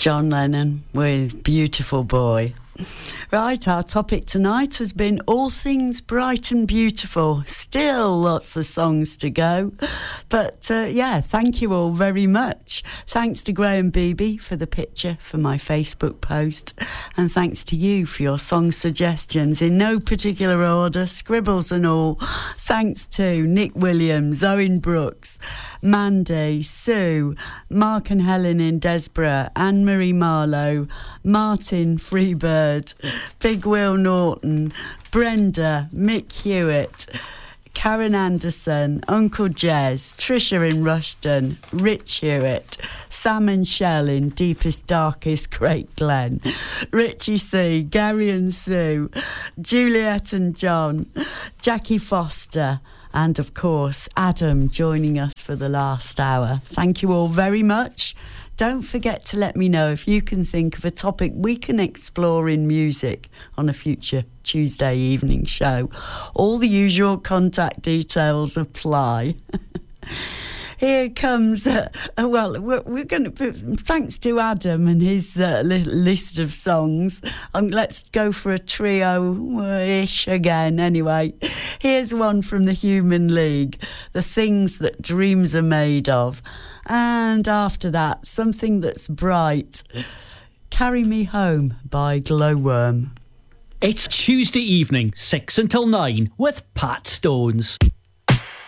John Lennon with Beautiful Boy. Right, our topic tonight has been all things bright and beautiful. Still lots of songs to go. But thank you all very much. Thanks to Graham Beebe for the picture for my Facebook post. And thanks to you for your song suggestions in no particular order, scribbles and all. Thanks to Nick Williams, Owen Brooks, Mandy, Sue, Mark and Helen in Desborough, Anne-Marie Marlowe, Martin Freebird, Big Will Norton, Brenda, Mick Hewitt, Karen Anderson, Uncle Jez, Trisha in Rushden, Rich Hewitt, Sam and Shell in Deepest Darkest Great Glen, Richie C, Gary and Sue, Juliet and John, Jackie Foster, and of course Adam joining us for the last hour. Thank you all very much. Don't forget to let me know if you can think of a topic we can explore in music on a future Tuesday evening show. All the usual contact details apply. Here comes, we're going to, thanks to Adam and his list of songs, let's go for a trio-ish again anyway. Here's one from the Human League, The Things That Dreams Are Made Of. And after that, something that's bright, Carry Me Home by Glowworm. It's Tuesday evening, 6 until 9, with Pat Stones.